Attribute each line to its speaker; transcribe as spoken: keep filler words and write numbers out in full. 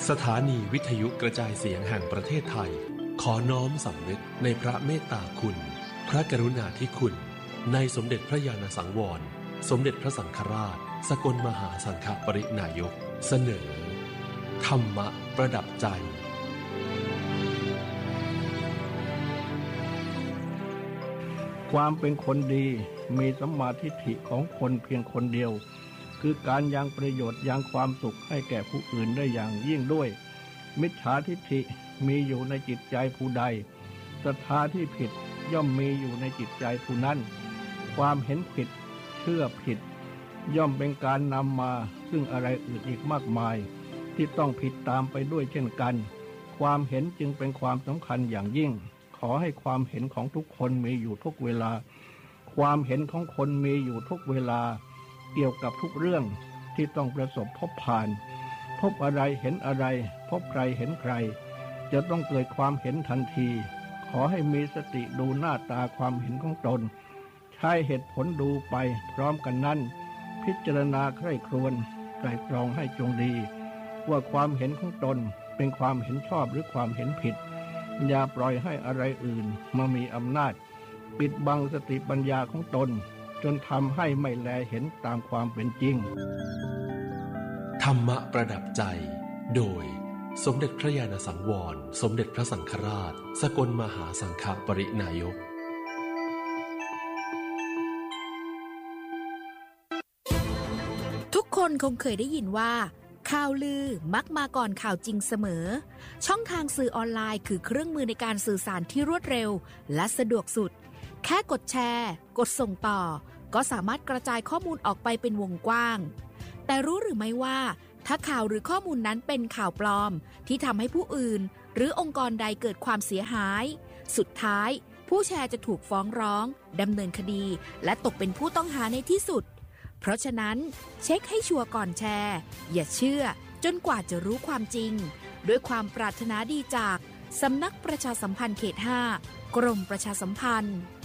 Speaker 1: สถานีวิทยุกระจายเสียงแห่งประเทศไทยขอน้อมสำนึกในพระเมตตาคุณพระกรุณาธิคุณในสมเด็จพระญาณสังวรสมเด็จพระสังฆราชสกลมหาสังฆปรินายกเสนอธรรมะประดับใจ
Speaker 2: ความเป็นคนดีมีสัมมาทิฏฐิของคนเพียงคนเดียวคือการยังประโยชน์ยังความสุขให้แก่ผู้อื่นได้อย่างยิ่งด้วยมิจฉาทิฏฐิมีอยู่ในจิตใจผู้ใดศรัทธาที่ผิดย่อมมีอยู่ในจิตใจผู้นั้นความเห็นผิดเชื่อผิดย่อมเป็นการนำมาซึ่งอะไรอื่นอีกมากมายที่ต้องผิดตามไปด้วยเช่นกันความเห็นจึงเป็นความสำคัญอย่างยิ่งขอให้ความเห็นของทุกคนมีอยู่ทุกเวลาความเห็นของคนมีอยู่ทุกเวลาเกี่ยวกับทุกเรื่องที่ต้องประสบพบผ่านพบอะไรเห็นอะไรพบใครเห็นใครจะต้องเกิดความเห็นทันทีขอให้มีสติดูหน้าตาความเห็นของตนใช้เหตุผลดูไปพร้อมกันนั้นพิจารณาใคร่ครวญไตร่ตรองให้จงดีว่าความเห็นของตนเป็นความเห็นชอบหรือความเห็นผิดอย่าปล่อยให้อะไรอื่นมามีอำนาจปิดบังสติปัญญาของตนจนทำให้ไม่แลเห็นตามความเป็นจริง
Speaker 1: ธรรมะประดับใจโดยสมเด็จพระญาณสังวรสมเด็จพระสังฆราชสกลมหาสังฆปรินายก
Speaker 3: ทุกคนคงเคยได้ยินว่าข่าวลือมักมาก่อนข่าวจริงเสมอช่องทางสื่อออนไลน์คือเครื่องมือในการสื่อสารที่รวดเร็วและสะดวกสุดแค่กดแชร์กดส่งต่อก็สามารถกระจายข้อมูลออกไปเป็นวงกว้างแต่รู้หรือไม่ว่าถ้าข่าวหรือข้อมูลนั้นเป็นข่าวปลอมที่ทำให้ผู้อื่นหรือองค์กรใดเกิดความเสียหายสุดท้ายผู้แชร์จะถูกฟ้องร้องดำเนินคดีและตกเป็นผู้ต้องหาในที่สุดเพราะฉะนั้นเช็คให้ชัวร์ก่อนแชร์อย่าเชื่อจนกว่าจะรู้ความจริงด้วยความปรารถนาดีจากสำนักประชาสัมพันธ์เขตห้ากรมประชาสัมพันธ์